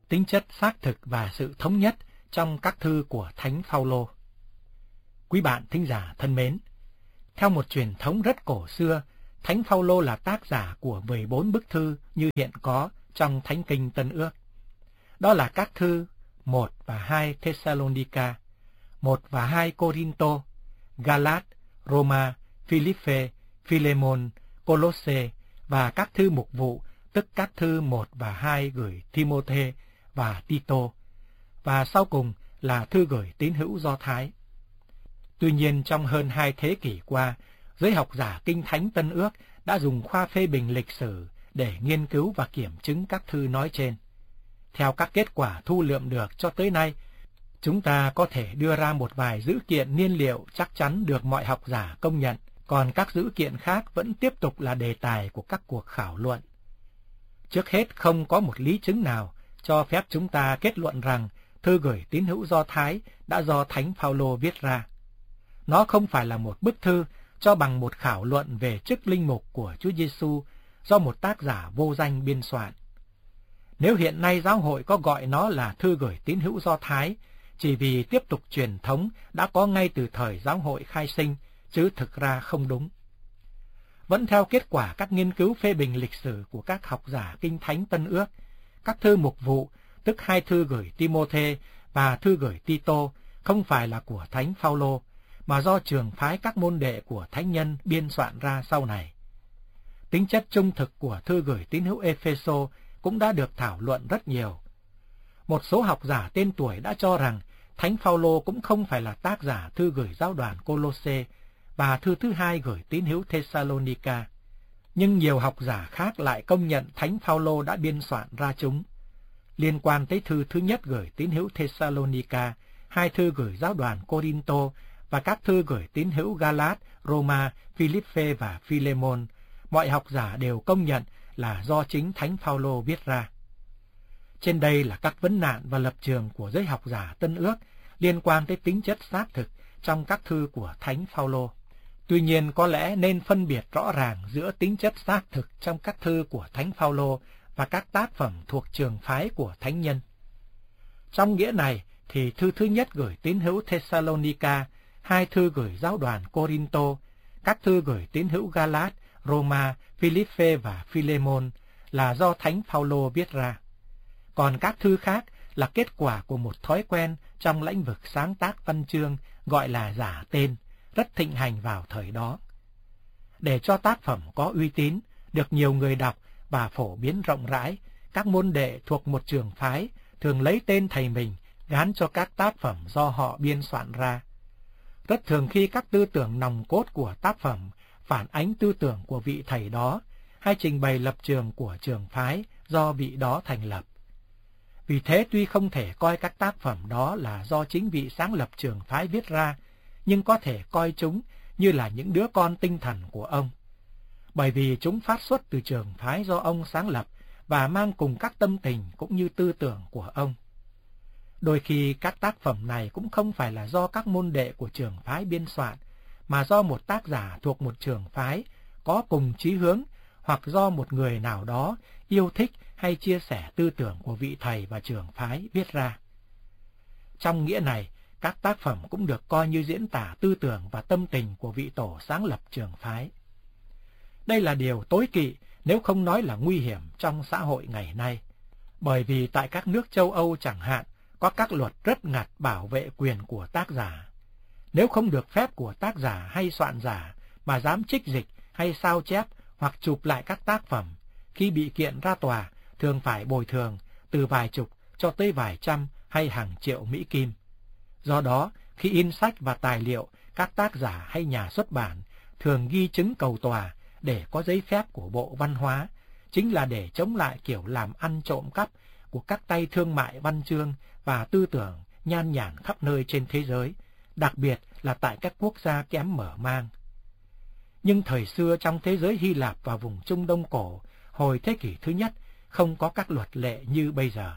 tính chất xác thực và sự thống nhất trong các thư của Thánh Phaolô. Quý bạn thính giả thân mến, theo một truyền thống rất cổ xưa, Thánh Phaolô là tác giả của 14 bức thư như hiện có trong Thánh Kinh Tân Ước. Đó là các thư 1 và 2 Thessalonica, 1 và 2 Corinto, Galat, Roma, Philippe, Philemon, Colosse và các thư mục vụ, tức các thư 1 và 2 gửi Timôthê và Tito, và sau cùng là thư gửi tín hữu Do Thái. Tuy nhiên, trong hơn 2 thế kỷ qua, giới học giả Kinh Thánh Tân Ước đã dùng khoa phê bình lịch sử để nghiên cứu và kiểm chứng các thư nói trên. Theo các kết quả thu lượm được cho tới nay, chúng ta có thể đưa ra một vài dữ kiện niên liệu chắc chắn được mọi học giả công nhận, còn các dữ kiện khác vẫn tiếp tục là đề tài của các cuộc khảo luận. Trước hết, không có một lý chứng nào cho phép chúng ta kết luận rằng thư gửi tín hữu Do Thái đã do Thánh Phaolô viết ra. Nó không phải là một bức thư cho bằng một khảo luận về chức linh mục của Chúa Giêsu do một tác giả vô danh biên soạn. Nếu hiện nay giáo hội có gọi nó là thư gửi tín hữu Do Thái, chỉ vì tiếp tục truyền thống đã có ngay từ thời giáo hội khai sinh, chứ thực ra không đúng. Vẫn theo kết quả các nghiên cứu phê bình lịch sử của các học giả Kinh Thánh Tân Ước, các thư mục vụ, tức 2 thư gửi Timôthê và thư gửi Tito, không phải là của Thánh Phaolô, mà do trường phái các môn đệ của thánh nhân biên soạn ra sau này. Tính chất trung thực của thư gửi tín hữu Ê-phê-sô cũng đã được thảo luận rất nhiều. Một số học giả tên tuổi đã cho rằng Thánh Phaolô cũng không phải là tác giả thư gửi giáo đoàn Cô-lô-sê và thư thứ 2 gửi tín hữu Thessalonica. Nhưng nhiều học giả khác lại công nhận Thánh Phaolô đã biên soạn ra chúng. Liên quan tới thư thứ nhất gửi tín hữu Thessalonica, 2 thư gửi giáo đoàn Corinto và các thư gửi tín hữu Galat, Roma, Philippe và Philemon, mọi học giả đều công nhận là do chính Thánh Phaolô viết ra. Trên đây là các vấn nạn và lập trường của giới học giả Tân Ước liên quan tới tính chất xác thực trong các thư của Thánh Phaolô. Tuy nhiên, có lẽ nên phân biệt rõ ràng giữa tính chất xác thực trong các thư của Thánh Phaolô và các tác phẩm thuộc trường phái của thánh nhân. Trong nghĩa này thì thư thứ nhất gửi tín hữu Thessalonica, 2 thư gửi giáo đoàn Corinto, các thư gửi tín hữu Galat, Roma, Philippe và Philemon là do Thánh Phaolô viết ra. Còn các thư khác là kết quả của một thói quen trong lĩnh vực sáng tác văn chương gọi là giả tên, rất thịnh hành vào thời đó. Để cho tác phẩm có uy tín, được nhiều người đọc và phổ biến rộng rãi, các môn đệ thuộc một trường phái thường lấy tên thầy mình gán cho các tác phẩm do họ biên soạn ra. Rất thường khi các tư tưởng nòng cốt của tác phẩm phản ánh tư tưởng của vị thầy đó, hay trình bày lập trường của trường phái do vị đó thành lập. Vì thế tuy không thể coi các tác phẩm đó là do chính vị sáng lập trường phái viết ra, nhưng có thể coi chúng như là những đứa con tinh thần của ông. Bởi vì chúng phát xuất từ trường phái do ông sáng lập và mang cùng các tâm tình cũng như tư tưởng của ông. Đôi khi các tác phẩm này cũng không phải là do các môn đệ của trường phái biên soạn, mà do một tác giả thuộc một trường phái có cùng chí hướng, hoặc do một người nào đó yêu thích hay chia sẻ tư tưởng của vị thầy và trường phái viết ra. Trong nghĩa này, các tác phẩm cũng được coi như diễn tả tư tưởng và tâm tình của vị tổ sáng lập trường phái. Đây là điều tối kỵ, nếu không nói là nguy hiểm trong xã hội ngày nay, bởi vì tại các nước châu Âu chẳng hạn, có các luật rất ngặt bảo vệ quyền của tác giả. Nếu không được phép của tác giả hay soạn giả mà dám trích dịch hay sao chép hoặc chụp lại các tác phẩm, khi bị kiện ra tòa thường phải bồi thường từ vài chục cho tới vài trăm hay hàng triệu Mỹ Kim. Do đó, khi in sách và tài liệu, các tác giả hay nhà xuất bản thường ghi chứng cầu tòa để có giấy phép của Bộ Văn hóa, chính là để chống lại kiểu làm ăn trộm cắp của các tay thương mại văn chương và tư tưởng nhan nhản khắp nơi trên thế giới, đặc biệt là tại các quốc gia kém mở mang. Nhưng thời xưa trong thế giới Hy Lạp và vùng Trung Đông cổ, hồi thế kỷ thứ nhất, không có các luật lệ như bây giờ.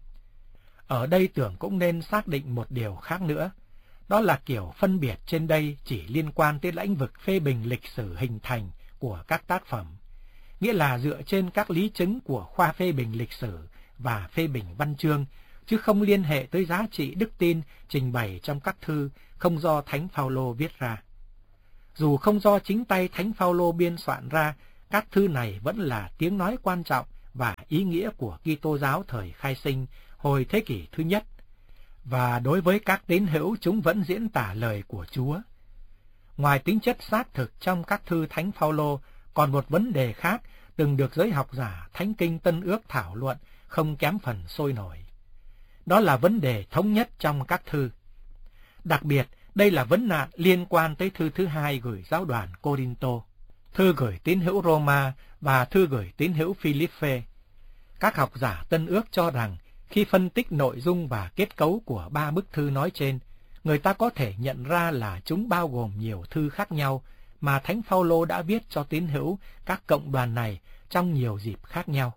Ở đây tưởng cũng nên xác định một điều khác nữa, đó là kiểu phân biệt trên đây chỉ liên quan tới lĩnh vực phê bình lịch sử hình thành của các tác phẩm, nghĩa là dựa trên các lý chứng của khoa phê bình lịch sử và phê bình văn chương, chứ không liên hệ tới giá trị đức tin trình bày trong các thư không do Thánh Phaolô viết ra. Dù không do chính tay Thánh Phaolô biên soạn ra, các thư này vẫn là tiếng nói quan trọng và ý nghĩa của Kitô giáo thời khai sinh hồi thế kỷ thứ nhất, và đối với các tín hữu chúng vẫn diễn tả lời của Chúa. Ngoài tính chất xác thực trong các thư Thánh Phaolô, còn một vấn đề khác từng được giới học giả Thánh Kinh Tân Ước thảo luận không kém phần sôi nổi. Đó là vấn đề thống nhất trong các thư. Đặc biệt, đây là vấn nạn liên quan tới thư thứ hai gửi giáo đoàn Cô-rinh-tô, thư gửi tín hữu Roma và thư gửi tín hữu Phi-líp-phê. Các học giả Tân Ước cho rằng khi phân tích nội dung và kết cấu của ba bức thư nói trên, người ta có thể nhận ra là chúng bao gồm nhiều thư khác nhau mà Thánh Phaolô đã viết cho tín hữu các cộng đoàn này trong nhiều dịp khác nhau.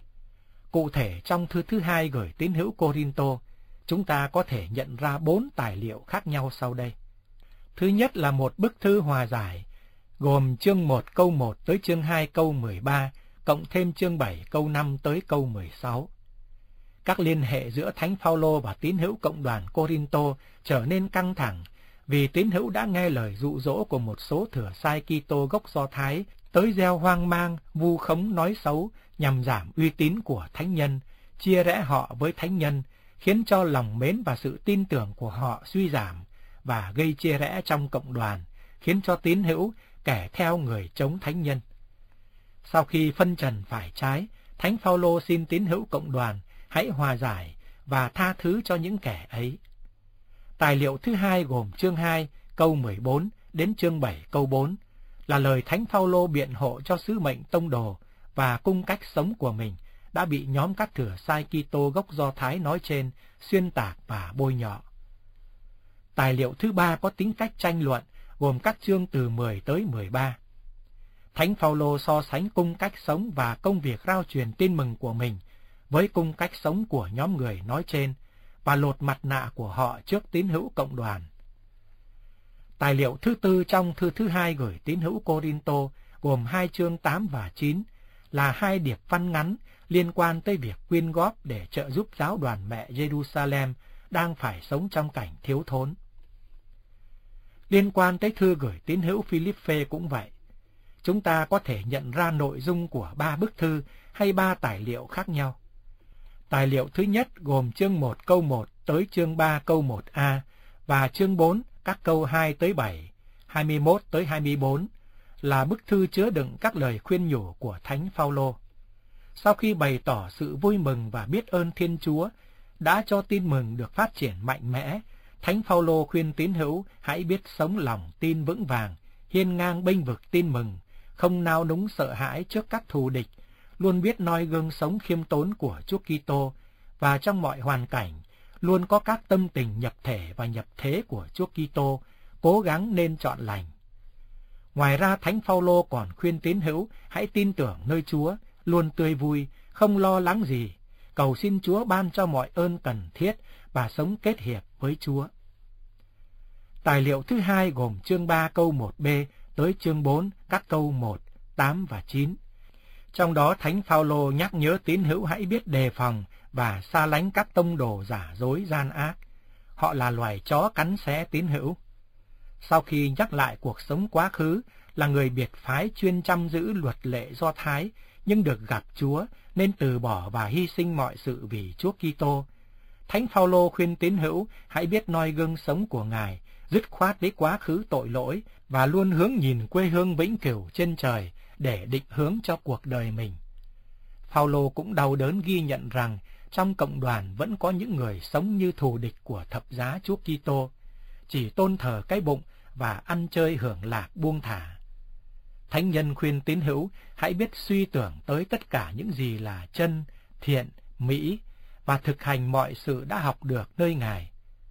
Cụ thể, trong thư thứ hai gửi tín hữu Cô-rinh-tô, chúng ta có thể nhận ra 4 tài liệu khác nhau sau đây. Thứ nhất là một bức thư hòa giải, gồm chương 1 câu 1 tới chương 2 câu 13, cộng thêm chương 7 câu 5 tới câu 16. Các liên hệ giữa Thánh Phaolô và tín hữu cộng đoàn Cô-rinh-tô trở nên căng thẳng vì tín hữu đã nghe lời dụ dỗ của một số thừa sai Kitô gốc Do Thái tới gieo hoang mang, vu khống nói xấu nhằm giảm uy tín của thánh nhân, chia rẽ họ với thánh nhân, khiến cho lòng mến và sự tin tưởng của họ suy giảm và gây chia rẽ trong cộng đoàn, khiến cho tín hữu kẻ theo người chống thánh nhân. Sau khi phân trần phải trái, Thánh Phaolô xin tín hữu cộng đoàn hãy hòa giải và tha thứ cho những kẻ ấy. Tài liệu thứ hai gồm chương 2 câu 14 đến chương 7 câu 4 là lời Thánh Phaolô biện hộ cho sứ mệnh tông đồ và cung cách sống của mình đã bị nhóm các thừa sai Kitô gốc Do Thái nói trên xuyên tạc và bôi nhọ. Tài liệu thứ ba có tính cách tranh luận, gồm các chương từ 10 tới 13. Thánh Phaolô so sánh cung cách sống và công việc rao truyền tin mừng của mình với cung cách sống của nhóm người nói trên và lột mặt nạ của họ trước tín hữu cộng đoàn. Tài liệu thứ tư trong thư thứ hai gửi tín hữu Cô-rinh-tô gồm 2 chương 8 và 9 là 2 điệp văn ngắn liên quan tới việc quyên góp để trợ giúp giáo đoàn mẹ Jerusalem đang phải sống trong cảnh thiếu thốn. Liên quan tới thư gửi tín hữu Phi-líp-phê cũng vậy. Chúng ta có thể nhận ra nội dung của 3 bức thư hay 3 tài liệu khác nhau. Tài liệu thứ nhất gồm chương 1 câu 1 tới chương 3 câu 1a và chương 4 các câu 2 tới 7, 21 tới 24 là bức thư chứa đựng các lời khuyên nhủ của Thánh Phaolô. Sau khi bày tỏ sự vui mừng và biết ơn Thiên Chúa đã cho tin mừng được phát triển mạnh mẽ, Thánh Phaolô khuyên tín hữu hãy biết sống lòng tin vững vàng, hiên ngang bênh vực tin mừng, không nao núng sợ hãi trước các thù địch, luôn biết noi gương sống khiêm tốn của Chúa Kitô và trong mọi hoàn cảnh luôn có các tâm tình nhập thể và nhập thế của Chúa Kitô, cố gắng nên chọn lành. Ngoài ra, Thánh Phaolô còn khuyên tín hữu hãy tin tưởng nơi Chúa, luôn tươi vui, không lo lắng gì, cầu xin Chúa ban cho mọi ơn cần thiết và sống kết hiệp với Chúa. Tài liệu thứ hai gồm chương 3 câu 1b tới chương 4 các câu 1, 8 và 9. Trong đó Thánh Phaolô nhắc nhớ tín hữu hãy biết đề phòng và xa lánh các tông đồ giả dối gian ác. Họ là loài chó cắn xé tín hữu. Sau khi nhắc lại cuộc sống quá khứ là người biệt phái chuyên chăm giữ luật lệ Do Thái, nhưng được gặp Chúa nên từ bỏ và hy sinh mọi sự vì Chúa Kitô, Thánh Phaolô khuyên tín hữu hãy biết noi gương sống của Ngài, dứt khoát với quá khứ tội lỗi và luôn hướng nhìn quê hương vĩnh cửu trên trời để định hướng cho cuộc đời mình. Phaolô cũng đau đớn ghi nhận rằng trong cộng đoàn vẫn có những người sống như thù địch của thập giá Chúa Kitô, chỉ tôn thờ cái bụng và ăn chơi hưởng lạc buông thả. Thánh nhân khuyên tín hữu hãy biết suy tưởng tới tất cả những gì là chân, thiện, mỹ và thực hành mọi sự đã học được nơi Ngài.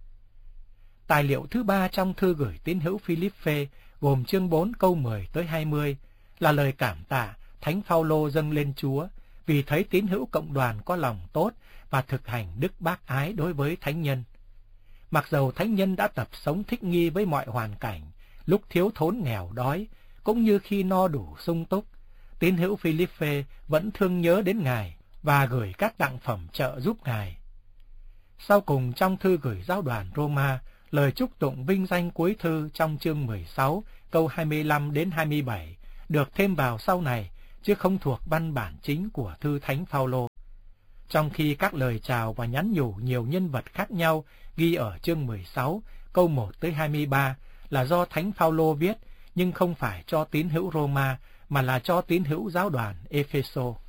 Tài liệu thứ ba trong thư gửi tín hữu Phi-líp-phê gồm chương 4 câu 10 tới 20 là lời cảm tạ Thánh Phaolô dâng lên Chúa vì thấy tín hữu cộng đoàn có lòng tốt và thực hành đức bác ái đối với thánh nhân. Mặc dầu thánh nhân đã tập sống thích nghi với mọi hoàn cảnh, lúc thiếu thốn nghèo đói, cũng như khi no đủ sung túc, tín hữu Phi-líp-phê vẫn thương nhớ đến Ngài và gửi các tặng phẩm trợ giúp Ngài. Sau cùng trong thư gửi giáo đoàn Roma, lời chúc tụng vinh danh cuối thư trong chương 16, câu 25 đến 27 được thêm vào sau này, chứ không thuộc văn bản chính của thư Thánh Phaolô. Trong khi các lời chào và nhắn nhủ nhiều nhân vật khác nhau ghi ở chương 16, câu 1 tới 23 là do Thánh Phaolô viết, nhưng không phải cho tín hữu Roma mà là cho tín hữu giáo đoàn Epheso.